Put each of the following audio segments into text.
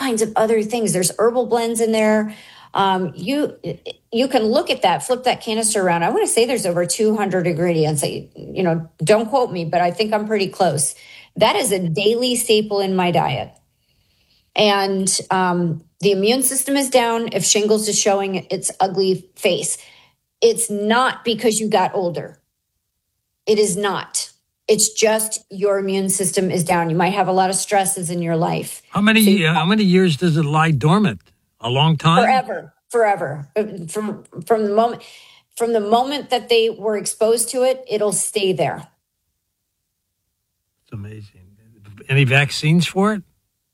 kinds of other things. There's herbal blends in there. You can look at that, flip that canister around. I want to say there's over 200 ingredients. Don't quote me, but I think I'm pretty close. That is a daily staple in my diet. And the immune system is down if shingles is showing its ugly face. It's not because you got older. It is not. It's just your immune system is down. You might have a lot of stresses in your life. How many years does it lie dormant? A long time? Forever. From the moment that they were exposed to it, it'll stay there. It's amazing. Any vaccines for it?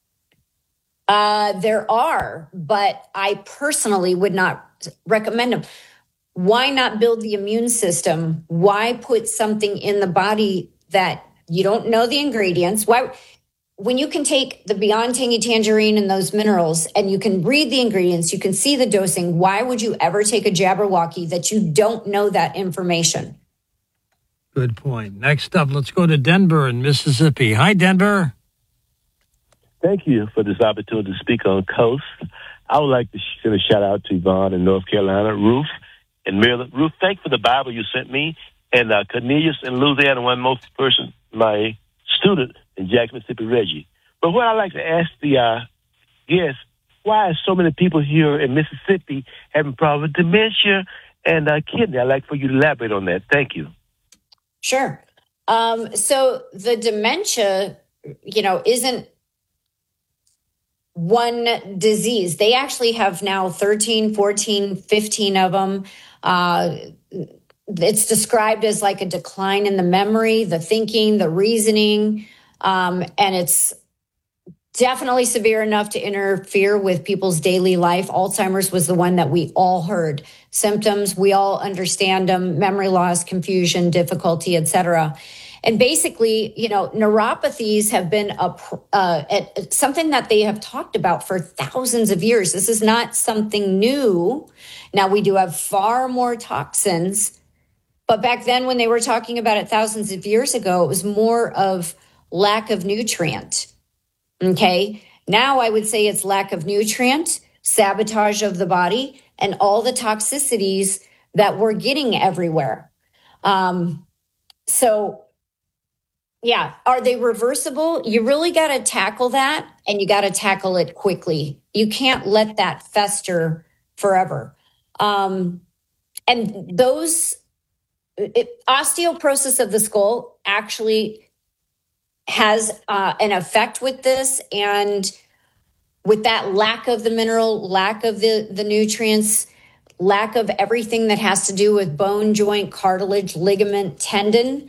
There are, but I personally would not recommend them. Why not build the immune system? Why put something in the body that you don't know the ingredients? Why? When you can take the Beyond Tangy Tangerine and those minerals and you can read the ingredients, you can see the dosing, why would you ever take a Jabberwocky that you don't know that information? Good point. Next up, let's go to Denver in Mississippi. Hi, Denver. Thank you for this opportunity to speak on Coast. I would like to send a shout out to Yvonne in North Carolina, Ruth and Maryland. Ruth, thank you for the Bible you sent me. And Cornelius in Louisiana, one most person, my student in Jackson, Mississippi, Reggie. But what I'd like to ask the guests, why are so many people here in Mississippi having problems with dementia and kidney? I'd like for you to elaborate on that. Thank you. Sure. So the dementia, isn't one disease. They actually have now 13, 14, 15 of them. It's described as like a decline in the memory, the thinking, the reasoning, and it's definitely severe enough to interfere with people's daily life. Alzheimer's was the one that we all heard. Symptoms, we all understand them: memory loss, confusion, difficulty, etc. And basically, neuropathies have been something that they have talked about for thousands of years. This is not something new. Now, we do have far more toxins, but back then when they were talking about it thousands of years ago, it was more of lack of nutrient. Okay. Now I would say it's lack of nutrient, sabotage of the body, and all the toxicities that we're getting everywhere. Yeah. Are they reversible? You really got to tackle that, and you got to tackle it quickly. You can't let that fester forever. And osteoporosis of the skull actually has an effect with this, and with that lack of the mineral, lack of the nutrients, lack of everything that has to do with bone, joint, cartilage, ligament, tendon,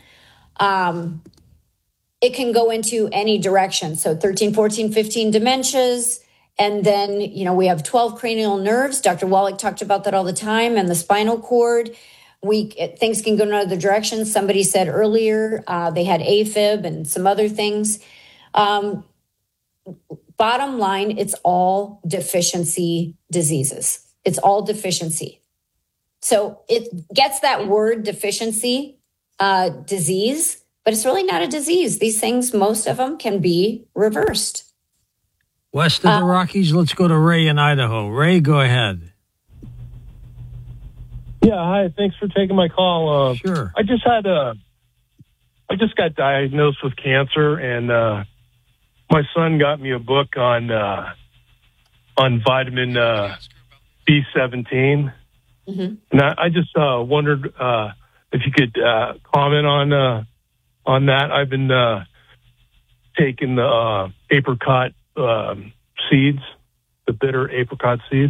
it can go into any direction. So 13, 14, 15 dementias. And then, we have 12 cranial nerves. Dr. Wallach talked about that all the time, and the spinal cord. Things can go in other directions. Somebody said earlier they had AFib and some other things. Bottom line, it's all deficiency diseases. It's all deficiency. So it gets that word deficiency, disease, but it's really not a disease. These things, most of them can be reversed. West of the Rockies, let's go to Ray in Idaho. Ray, go ahead. Yeah, hi. Thanks for taking my call. Sure. I just got diagnosed with cancer, and my son got me a book on vitamin B17. Mm-hmm. And I just wondered if you could comment on that. I've been taking the apricot seeds, the bitter apricot seeds.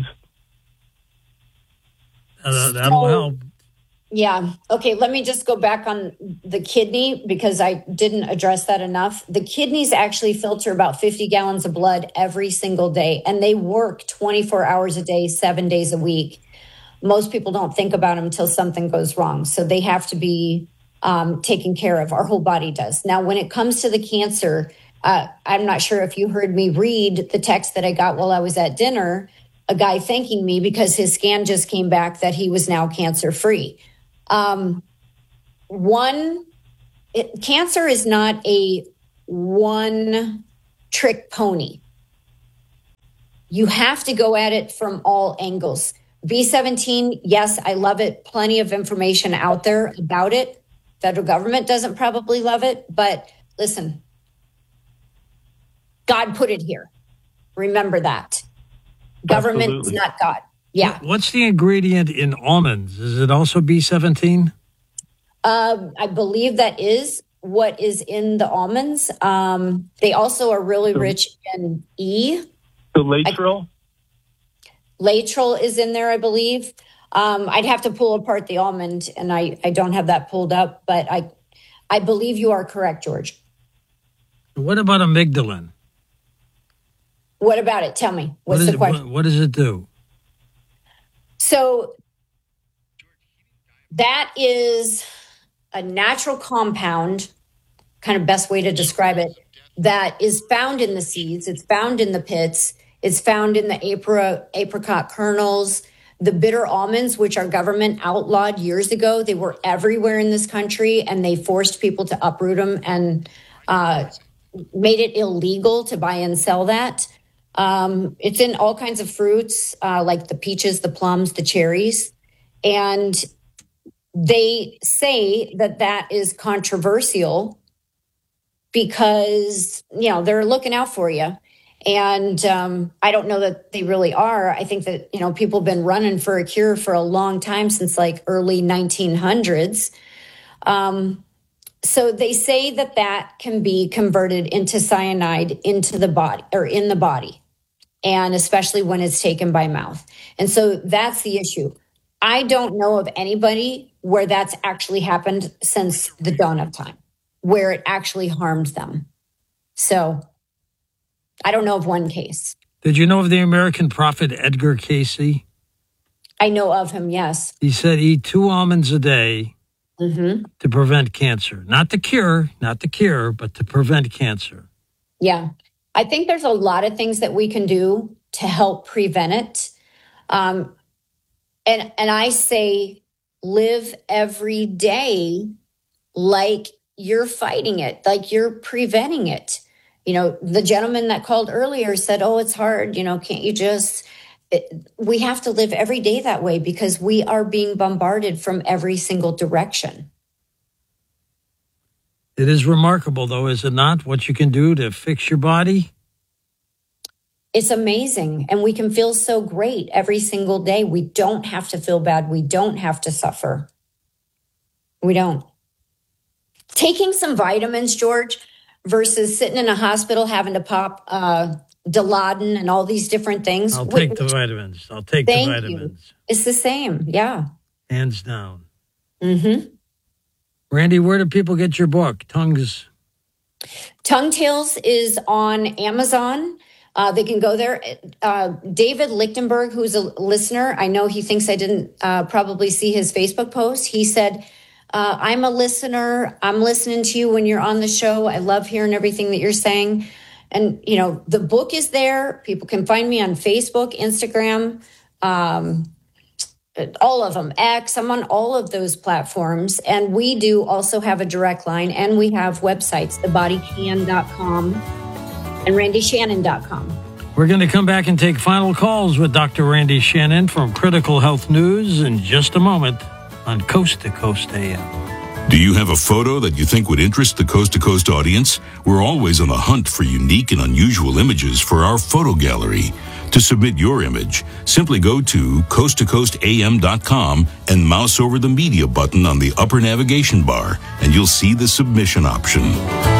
That'll help. Yeah. Okay. Let me just go back on the kidney, because I didn't address that enough. The kidneys actually filter about 50 gallons of blood every single day, and they work 24 hours a day, 7 days a week. Most people don't think about them until something goes wrong. So they have to be taken care of. Our whole body does. Now, when it comes to the cancer, I'm not sure if you heard me read the text that I got while I was at dinner, a guy thanking me because his scan just came back that he was now cancer-free. Cancer is not a one-trick pony. you have to go at it from all angles. B17, yes, I love it. Plenty of information out there about it. Federal government doesn't probably love it, but listen, God put it here. Remember that. Government is not God. Yeah. What's the ingredient in almonds? Is it also B17? I believe that is what is in the almonds. They also are really rich in E. The laetrile? Laetrile is in there, I believe. I'd have to pull apart the almond, and I don't have that pulled up, but I believe you are correct, George. What about amygdalin? What about it? Tell me. What's the question? What does it do? So that is a natural compound, kind of best way to describe it, that is found in the seeds. It's found in the pits. It's found in the apricot kernels, the bitter almonds, which our government outlawed years ago. They were everywhere in this country, and they forced people to uproot them and made it illegal to buy and sell that. It's in all kinds of fruits, like the peaches, the plums, the cherries. And they say that that is controversial because, you know, they're looking out for you. And I don't know that they really are. I think that, you know, people have been running for a cure for a long time, since like early 1900s. So they say that that can be converted into cyanide into the body, or in the body, and especially when it's taken by mouth. And so that's the issue. I don't know of anybody where that's actually happened since the dawn of time, where it actually harmed them. So I don't know of one case. Did you know of the American prophet Edgar Cayce? I know of him, yes. He said eat 2 almonds a day to prevent cancer. Not the cure, but to prevent cancer. Yeah. I think there's a lot of things that we can do to help prevent it. And I say live every day like you're fighting it, like you're preventing it. You know, the gentleman that called earlier said, oh, it's hard. You know, can't you just... we have to live every day that way because we are being bombarded from every single direction. It is remarkable, though, is it not, what you can do to fix your body? It's amazing. And we can feel so great every single day. We don't have to feel bad. We don't have to suffer. We don't. Taking some vitamins, George, versus sitting in a hospital having to pop Dilaudid and all these different things. I'll take the vitamins. Thank you. It's the same. Yeah. Hands down. Mm-hmm. Randy, where do people get your book, Tongues? Tongue Tales is on Amazon. They can go there. David Lichtenberg, who's a listener, I know he thinks I didn't probably see his Facebook post. He said, I'm a listener. I'm listening to you when you're on the show. I love hearing everything that you're saying. And, you know, the book is there. People can find me on Facebook, Instagram, all of them, X. I'm on all of those platforms. And we do also have a direct line, and we have websites, thebodycan.com and randyshannon.com. We're going to come back and take final calls with Dr. Randy Shannon from Critical Health News in just a moment on Coast to Coast AM. Do you have a photo that you think would interest the Coast to Coast audience? We're always on the hunt for unique and unusual images for our photo gallery. To submit your image, simply go to coasttocoastam.com and mouse over the media button on the upper navigation bar, and you'll see the submission option.